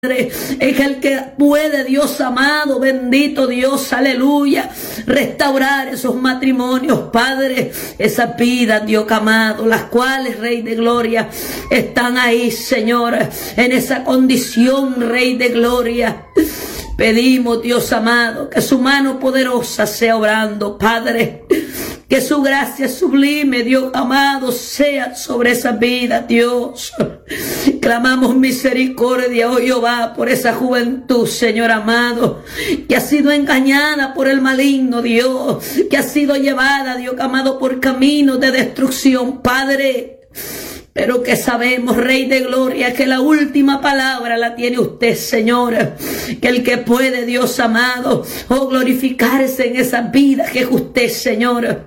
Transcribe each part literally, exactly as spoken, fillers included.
Es el que puede, Dios amado, bendito Dios, aleluya, restaurar esos matrimonios, Padre, esas vidas, Dios amado, las cuales, Rey de Gloria, están ahí, Señor, en esa condición, Rey de Gloria. Pedimos, Dios amado, que su mano poderosa sea obrando, Padre, que su gracia sublime, Dios amado, sea sobre esa vida, Dios. Clamamos misericordia, oh Jehová, por esa juventud, Señor amado, que ha sido engañada por el maligno, Dios, que ha sido llevada, Dios amado, por caminos de destrucción, Padre. Pero que sabemos, Rey de Gloria, que la última palabra la tiene usted, Señor. Que el que puede, Dios amado, oh, glorificarse en esa vida que es usted, Señor.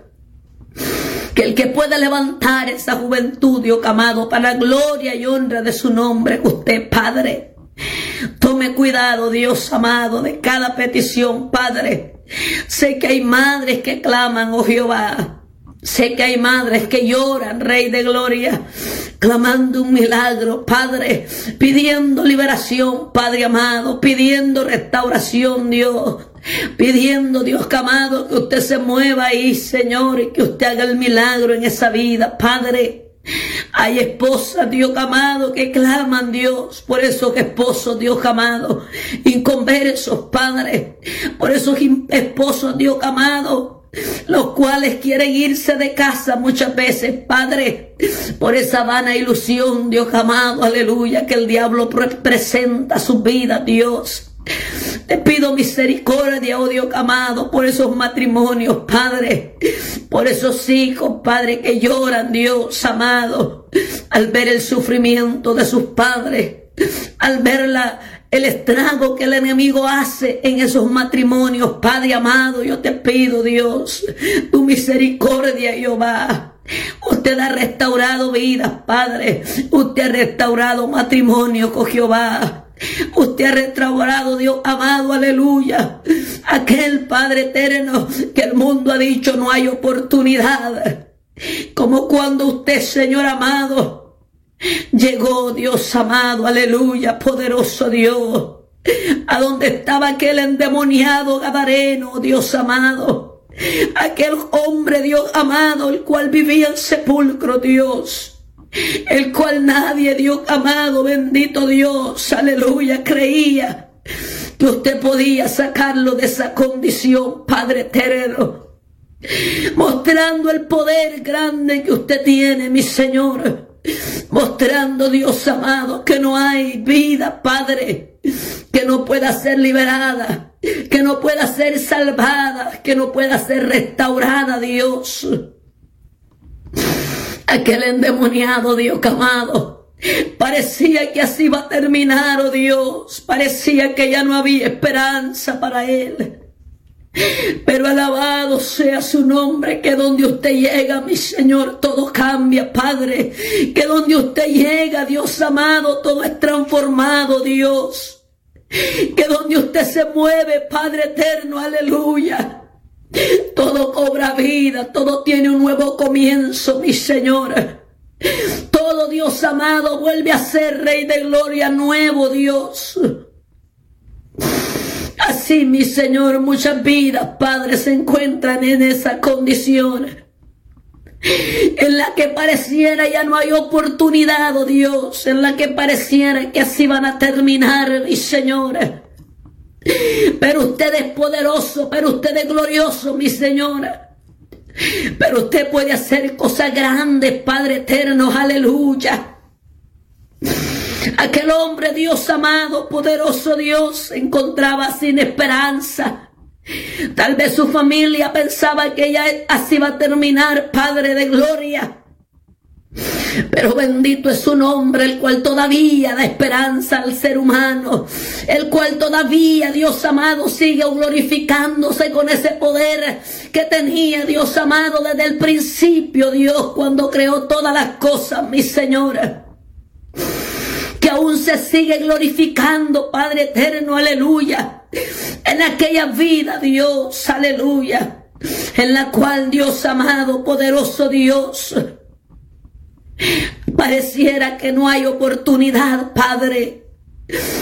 Que el que pueda levantar esa juventud, Dios amado, para la gloria y honra de su nombre, usted, Padre. Tome cuidado, Dios amado, de cada petición, Padre. Sé que hay madres que claman, oh Jehová. Sé que hay madres que lloran, Rey de Gloria, clamando un milagro, Padre, pidiendo liberación, Padre amado, pidiendo restauración, Dios, pidiendo, Dios amado, que usted se mueva ahí, Señor, y que usted haga el milagro en esa vida, Padre. Hay esposas, Dios amado, que claman, Dios, por esos esposos, Dios amado, inconversos, Padre, por esos esposos, Dios amado, los cuales quieren irse de casa muchas veces, Padre, por esa vana ilusión, Dios amado, aleluya, que el diablo presenta su vida, Dios. Te pido misericordia, oh Dios amado, por esos matrimonios, Padre, por esos hijos, Padre, que lloran, Dios amado, al ver el sufrimiento de sus padres, al ver la el estrago que el enemigo hace en esos matrimonios, Padre amado. Yo te pido, Dios, tu misericordia, Jehová. Usted ha restaurado vidas, Padre. Usted ha restaurado matrimonios con Jehová. Usted ha restaurado, Dios amado, aleluya, aquel Padre eterno que el mundo ha dicho no hay oportunidad. Como cuando usted, Señor amado, llegó, Dios amado, aleluya, poderoso Dios, a donde estaba aquel endemoniado gadareno, Dios amado, aquel hombre, Dios amado, el cual vivía en sepulcro, Dios, el cual nadie, Dios amado, bendito Dios, aleluya, creía que usted podía sacarlo de esa condición, Padre eterno, mostrando el poder grande que usted tiene, mi Señor. Mostrando, Dios amado, que no hay vida, Padre, que no pueda ser liberada, que no pueda ser salvada, que no pueda ser restaurada, Dios. Aquel endemoniado, Dios amado, parecía que así iba a terminar, oh Dios, parecía que ya no había esperanza para él. Pero alabado sea su nombre, que donde usted llega, mi Señor, todo cambia, Padre. Que donde usted llega, Dios amado, todo es transformado, Dios. Que donde usted se mueve, Padre eterno, aleluya, todo cobra vida, todo tiene un nuevo comienzo, mi Señor. Todo, Dios amado, vuelve a ser, Rey de Gloria, nuevo, Dios. Así, mi Señor, muchas vidas, Padre, se encuentran en esa condición en la que pareciera ya no hay oportunidad, oh Dios, en la que pareciera que así van a terminar, mi Señor. Pero usted es poderoso, pero usted es glorioso, mi Señor. Pero usted puede hacer cosas grandes, Padre eterno, aleluya. Aquel hombre, Dios amado, poderoso Dios, se encontraba sin esperanza. Tal vez su familia pensaba que ya así iba a terminar, Padre de Gloria. Pero bendito es su nombre, el cual todavía da esperanza al ser humano, el cual todavía, Dios amado, sigue glorificándose con ese poder que tenía, Dios amado, desde el principio, Dios, cuando creó todas las cosas, mi Señor. Que aún se sigue glorificando, Padre eterno, aleluya, en aquella vida, Dios, aleluya, en la cual, Dios amado, poderoso Dios, pareciera que no hay oportunidad, Padre.